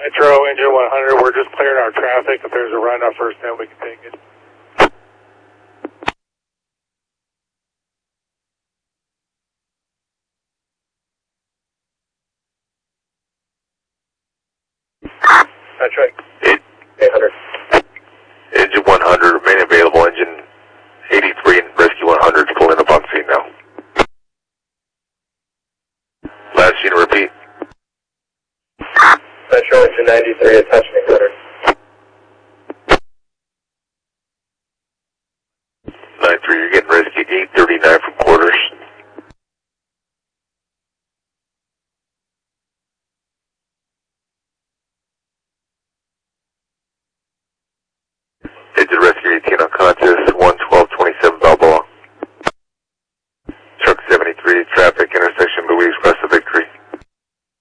Metro, engine 100, we're just clearing our traffic. If there's a run off first down, we can take it. Metro, 800. Engine 100, remain available. Engine 83 and Rescue 100 is pulling up on scene now. Last unit, repeat. Metro, engine 93, attention 800. 93, you're getting Rescue 839 from quarters. Engine Rescue 18 unconscious.